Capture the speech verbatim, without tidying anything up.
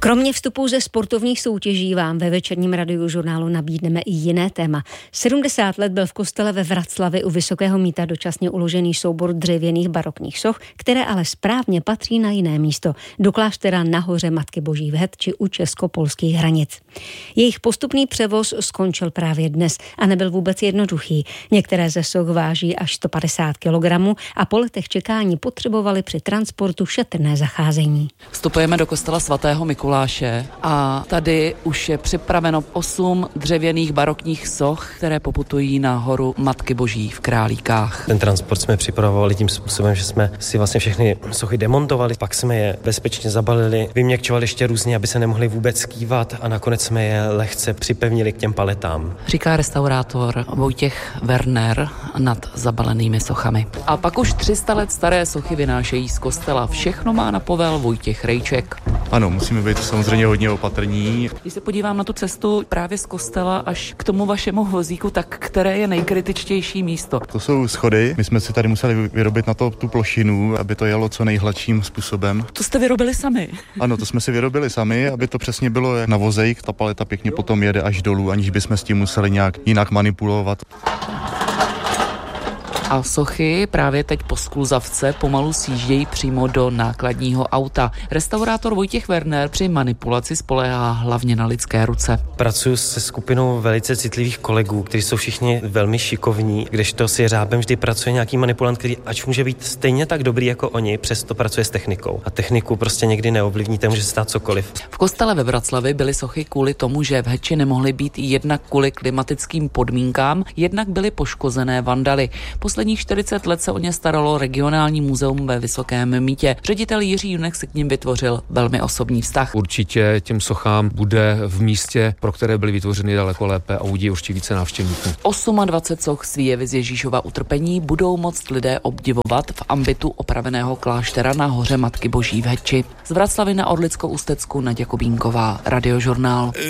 Kromě vstupů ze sportovních soutěží vám ve večerním Radiožurnálu nabídneme i jiné téma. sedmdesát let byl v kostele ve Vraclavi u Vysokého Mýta dočasně uložený soubor dřevěných barokních soch, které ale správně patří na jiné místo, do kláštera na hoře Matky Boží v Hetči u česko-polských hranic. Jejich postupný převoz skončil právě dnes a nebyl vůbec jednoduchý. Některé ze soch váží až sto padesát kilogramů a po letech čekání potřebovali při transportu šetrné zacházení. Vstupujeme do kostela svatého Mikuláše a tady už je připraveno osm dřevěných barokních soch, které poputují na horu Matky Boží v Králíkách. Ten transport jsme připravovali tím způsobem, že jsme si vlastně všechny sochy demontovali, pak jsme je bezpečně zabalili, vyměkčovali ještě různě, aby se nemohly vůbec skývat a nakonec jsme je lehce připevnili k těm paletám. Říká restaurátor Vojtěch Werner nad zabalenými sochami. A pak už tři sta let staré sochy vynášejí z kostela. Všechno má na povel Vojtěch Rejček. Ano, musíme být samozřejmě hodně opatrní. Když se podívám na tu cestu právě z kostela až k tomu vašemu vozíku, tak které je nejkritičtější místo? To jsou schody. My jsme si tady museli vyrobit na to tu plošinu, aby to jelo co nejhladším způsobem. To jste vyrobili sami? Ano, to jsme si vyrobili sami, aby to přesně bylo jak na vozejk. Ta paleta pěkně potom jede až dolů, aniž bychom s tím museli nějak jinak manipulovat. A sochy právě teď po skluzavce pomalu sjíždějí přímo do nákladního auta. Restaurátor Vojtěch Werner při manipulaci spoléhá hlavně na lidské ruce. Pracuji se skupinou velice citlivých kolegů, kteří jsou všichni velmi šikovní, kdežto si řábem vždy pracuje nějaký manipulant, který ač může být stejně tak dobrý jako oni, přesto pracuje s technikou. A techniku prostě někdy neovlivníte, může se stát cokoliv. V kostele ve Vraclavi byly sochy kvůli tomu, že v Hetči nemohly být jednak kvůli klimatickým podmínkám, jednak byly poškozené vandaly. Posledních čtyřicet let se o ně staralo regionální muzeum ve Vysokém Mýtě. Ředitel Jiří Junek si k nim vytvořil velmi osobní vztah. Určitě těm sochám bude v místě, pro které byly vytvořeny, daleko lépe a uvidí určitě více návštěvníků. dvacet osm soch z Výjevy z Ježíšova utrpení budou moct lidé obdivovat v ambitu opraveného kláštera na hoře Matky Boží v Hetči. Z Vraclavy na Orlicko-Ústecku Naděja Kubínková, Radiožurnál.